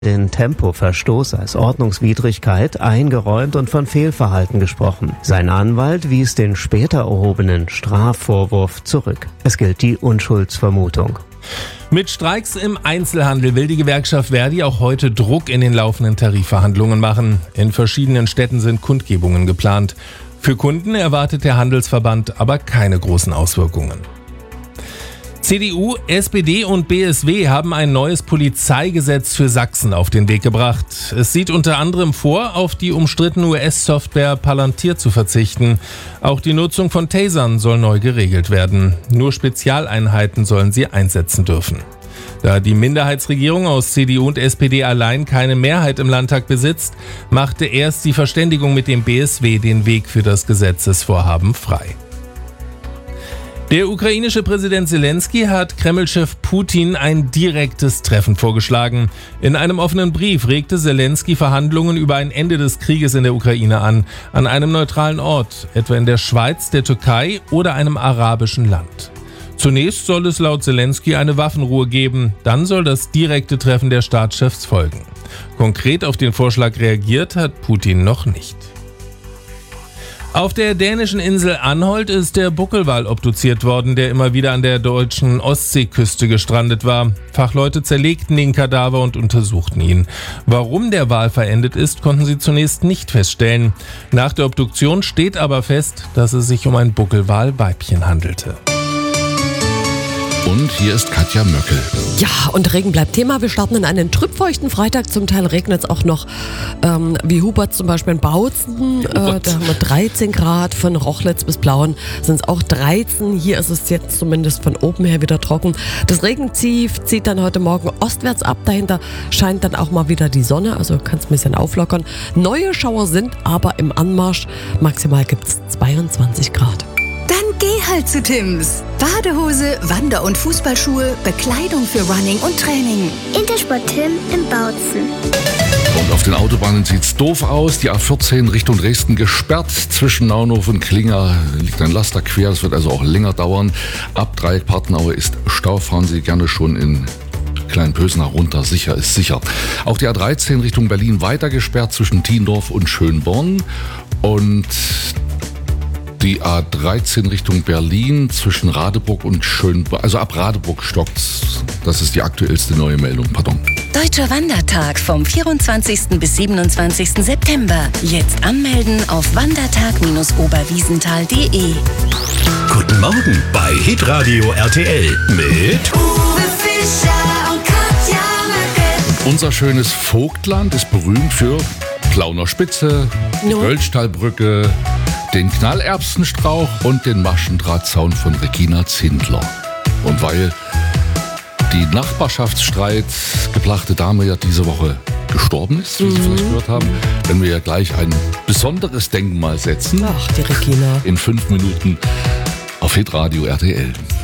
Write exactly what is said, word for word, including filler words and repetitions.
den Tempoverstoß als Ordnungswidrigkeit eingeräumt und von Fehlverhalten gesprochen. Sein Anwalt wies den später erhobenen Strafvorwurf zurück. Es gilt die Unschuldsvermutung. Mit Streiks im Einzelhandel will die Gewerkschaft Verdi auch heute Druck in den laufenden Tarifverhandlungen machen. In verschiedenen Städten sind Kundgebungen geplant. Für Kunden erwartet der Handelsverband aber keine großen Auswirkungen. C D U, S P D und B S W haben ein neues Polizeigesetz für Sachsen auf den Weg gebracht. Es sieht unter anderem vor, auf die umstrittene U S-Software Palantir zu verzichten. Auch die Nutzung von Tasern soll neu geregelt werden. Nur Spezialeinheiten sollen sie einsetzen dürfen. Da die Minderheitsregierung aus C D U und S P D allein keine Mehrheit im Landtag besitzt, machte erst die Verständigung mit dem B S W den Weg für das Gesetzesvorhaben frei. Der ukrainische Präsident Zelensky hat Kreml-Chef Putin ein direktes Treffen vorgeschlagen. In einem offenen Brief regte Zelensky Verhandlungen über ein Ende des Krieges in der Ukraine an, an einem neutralen Ort, etwa in der Schweiz, der Türkei oder einem arabischen Land. Zunächst soll es laut Zelensky eine Waffenruhe geben, dann soll das direkte Treffen der Staatschefs folgen. Konkret auf den Vorschlag reagiert hat Putin noch nicht. Auf der dänischen Insel Anholt ist der Buckelwal obduziert worden, der immer wieder an der deutschen Ostseeküste gestrandet war. Fachleute zerlegten den Kadaver und untersuchten ihn. Warum der Wal verendet ist, konnten sie zunächst nicht feststellen. Nach der Obduktion steht aber fest, dass es sich um ein Buckelwal-Weibchen handelte. Und hier ist Katja Möckel. Ja, und Regen bleibt Thema. Wir starten in einen trübfeuchten Freitag. Zum Teil regnet es auch noch, ähm, wie Hubert zum Beispiel in Bautzen. Äh, da haben wir dreizehn Grad. Von Rochlitz bis Plauen sind es auch dreizehn. Hier ist es jetzt zumindest von oben her wieder trocken. Das Regentief zieht dann heute Morgen ostwärts ab. Dahinter scheint dann auch mal wieder die Sonne. Also kann es ein bisschen auflockern. Neue Schauer sind aber im Anmarsch. Maximal gibt es zweiundzwanzig Grad. Dann geh halt zu Tims. Badehose, Wander- und Fußballschuhe, Bekleidung für Running und Training. Intersport Tim in Bautzen. Und auf den Autobahnen sieht's doof aus. Die A vierzehn Richtung Dresden gesperrt. Zwischen Naunhof und Klinger liegt ein Laster quer. Das wird also auch länger dauern. Ab Dreieck Partnauer ist Stau. Fahren Sie gerne schon in Kleinpösenach runter. Sicher ist sicher. Auch die A dreizehn Richtung Berlin weiter gesperrt zwischen Tiendorf und Schönborn. Und die A dreizehn Richtung Berlin zwischen Radeburg und Schönborn, also ab Radeburg stockt's. Das ist die aktuellste neue Meldung, pardon. Deutscher Wandertag vom vierundzwanzigsten bis siebenundzwanzigsten September. Jetzt anmelden auf wandertag Bindestrich oberwiesenthal punkt de. Guten Morgen bei Hitradio R T L mit Uwe Fischer und Katja Möckel. Unser schönes Vogtland ist berühmt für Plauner Spitze, die No. Göllstallbrücke, den Knallerbsenstrauch und den Maschendrahtzaun von Regina Zindler. Und weil die Nachbarschaftsstreit geplachte Dame ja diese Woche gestorben ist, wie Sie vielleicht gehört haben, werden wir ja gleich ein besonderes Denkmal setzen. Ach, die Regina. In fünf Minuten auf Hitradio R T L.